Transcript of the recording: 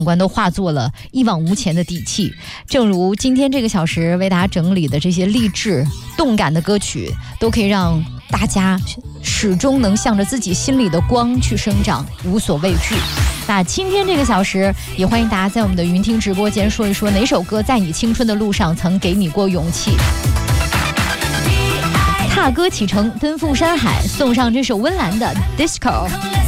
观都化作了一往无前的底气。正如今天这个小时为大家整理的这些励志动感的歌曲，都可以让大家始终能向着自己心里的光去生长，无所畏惧。那今天这个小时也欢迎大家在我们的云听直播间说一说哪首歌在你青春的路上曾给你过勇气。踏歌启程，奔赴山海，送上这首温岚的 Disco。